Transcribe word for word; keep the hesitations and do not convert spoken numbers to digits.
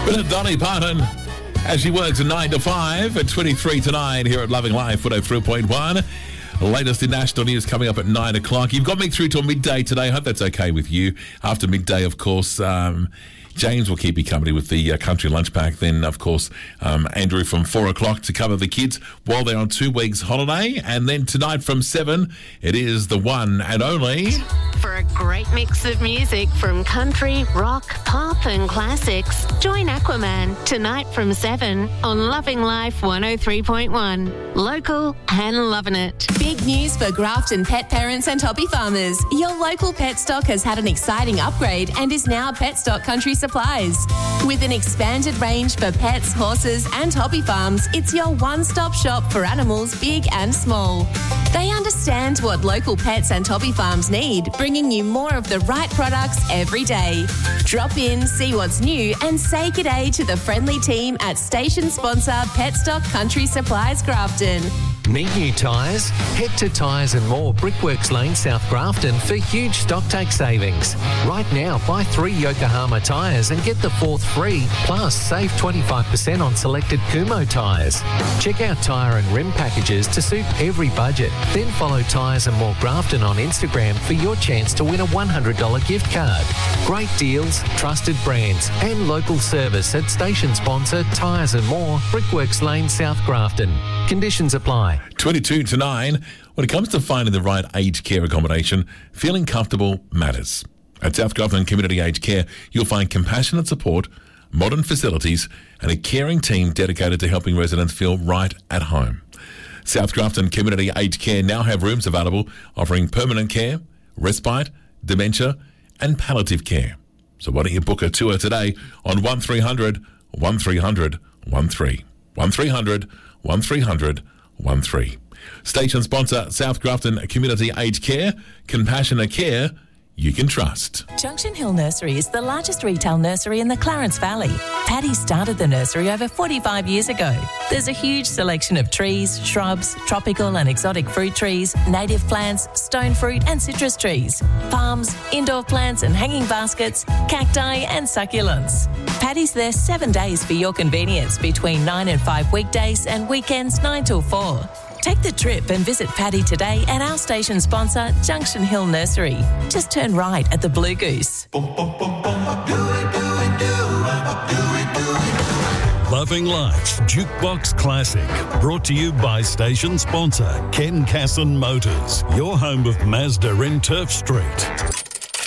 Bit of Dolly Parton as she works nine to five at twenty-three to nine here at Loving Life one oh three point one. Latest in national news coming up at nine o'clock. You've got me through till midday today. I hope that's okay with you. After midday, of course, um, James will keep you company with the uh, country lunch pack. Then, of course, um, Andrew from four o'clock to cover the kids while they're on two weeks holiday. And then tonight from seven, it is the one and only... For a great mix of music from country, rock, pop and classics, join Aquaman tonight from seven on Loving Life one oh three point one. Local and loving it. Big news for Grafton pet parents and hobby farmers. Your local pet stock has had an exciting upgrade and is now Petstock Country Supplies. With an expanded range for pets, horses and hobby farms, it's your one-stop shop for animals big and small. They understand what local pets and hobby farms need, bringing you more of the right products every day. Drop in, see what's new and say g'day to the friendly team at station sponsor Petstock Country Supplies Grafton. Need new tyres? Head to Tyres and More, Brickworks Lane, South Grafton for huge stock take savings. Right now, buy three Yokohama tyres and get the fourth free, plus save twenty-five percent on selected Kumho tyres. Check out tyre and rim packages to suit every budget. Then follow Tyres and More Grafton on Instagram for your chance to win a one hundred dollars gift card. Great deals, trusted brands and local service at station sponsor Tyres and More, Brickworks Lane, South Grafton. Conditions apply. twenty-two to nine. When it comes to finding the right aged care accommodation, feeling comfortable matters. At South Grafton Community Aged Care, you'll find compassionate support, modern facilities, and a caring team dedicated to helping residents feel right at home. South Grafton Community Aged Care now have rooms available offering permanent care, respite, dementia, and palliative care. So why don't you book a tour today on one three hundred, one three hundred, one three. one three hundred, one three hundred, one three. Station sponsor South Grafton Community Aged Care, compassionate care you can trust. Junction Hill Nursery is the largest retail nursery in the Clarence Valley. Paddy started the nursery over forty-five years ago. There's a huge selection of trees, shrubs, tropical and exotic fruit trees, native plants, stone fruit and citrus trees, palms, indoor plants and hanging baskets, cacti and succulents. Paddy's there seven days for your convenience between nine and five weekdays and weekends nine till four. Take the trip and visit Paddy today at our station sponsor, Junction Hill Nursery. Just turn right at the Blue Goose. Loving Life's Jukebox Classic, brought to you by station sponsor Ken Casson Motors, your home of Mazda in Turf Street.